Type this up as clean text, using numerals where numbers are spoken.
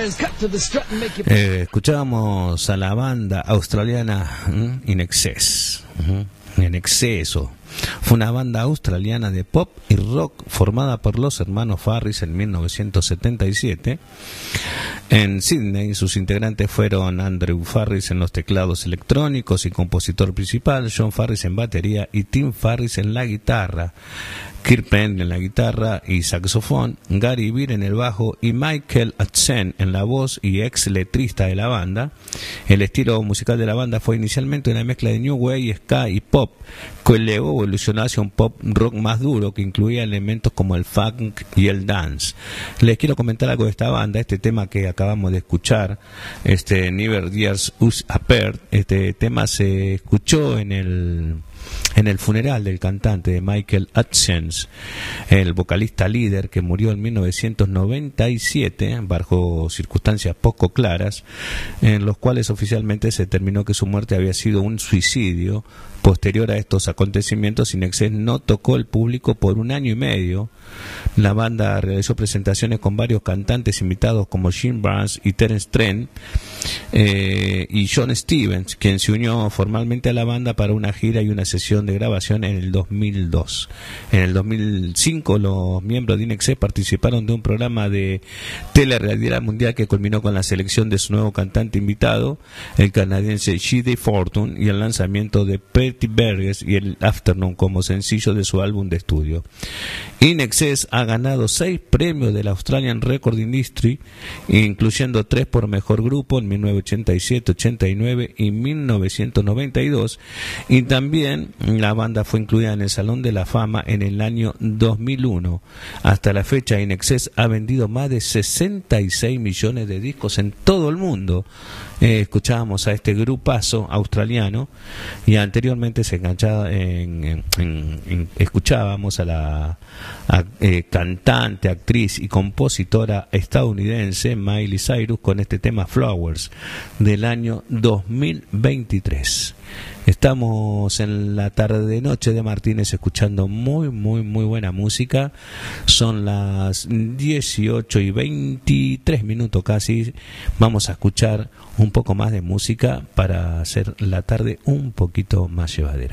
Escuchábamos a la banda australiana In Excess. En exceso. Fue una banda australiana de pop y rock formada por los hermanos Farris en 1977. En Sydney, sus integrantes fueron Andrew Farris en los teclados electrónicos y compositor principal, John Farris en batería y Tim Farris en la guitarra, Kirk Penn en la guitarra y saxofón, Gary Beer en el bajo y Michael Hudson en la voz y ex letrista de la banda. El estilo musical de la banda fue inicialmente una mezcla de new wave, ska y pop, que luego evolucionó hacia un pop rock más duro que incluía elementos como el funk y el dance. Les quiero comentar algo de esta banda. Este tema que acabamos de escuchar, Never Years Us Apart, este tema se escuchó en el funeral del cantante de Michael Hudson, el vocalista líder que murió en 1997 bajo circunstancias poco claras, en los cuales oficialmente se determinó que su muerte había sido un suicidio. Posterior a estos acontecimientos, In Excess no tocó el público por 1 año y medio. La banda realizó presentaciones con varios cantantes invitados como Jim Barnes y Terence Trent y John Stevens, quien se unió formalmente a la banda para una gira y una sesión de grabación en el 2002. En el 2005 los miembros de In Excess participaron de un programa de telerrealidad mundial que culminó con la selección de su nuevo cantante invitado, el canadiense J.D. Fortune, y el lanzamiento de Pretty Burgers y el Afternoon como sencillo de su álbum de estudio. In Excess ha ganado 6 premios de la Australian Record Industry, incluyendo 3 por mejor grupo en 1987, 89 y 1992, y también la banda fue incluida en el Salón de la Fama en el año 2001. Hasta la fecha, In Excess ha vendido más de 66 millones de discos en todo el mundo. Escuchábamos a este grupazo australiano y anteriormente escuchábamos a la cantante, actriz y compositora estadounidense Miley Cyrus con este tema Flowers del año 2023. Estamos en la tarde noche de Martínez escuchando muy buena música. Son las 18:23 casi. Vamos a escuchar un poco más de música para hacer la tarde un poquito más llevadera.